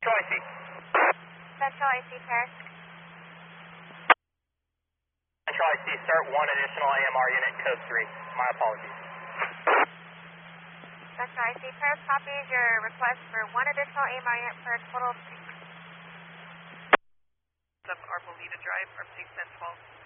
Central IC. Central IC pair. Central IC, start one additional AMR unit, code 3. My apologies. Central IC pair copies your request for one additional AMR unit for a total of 6. Arboleda Drive, Arctic 1012.